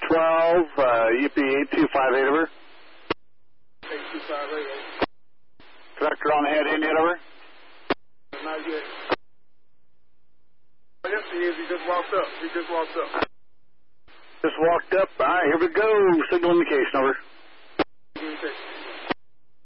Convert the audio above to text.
UP 8258 over. 8258. Director on ahead in yet over? Not yet. Yes, he is. He just walked up. Just walked up. All right, here we go. Signal indication over. Okay.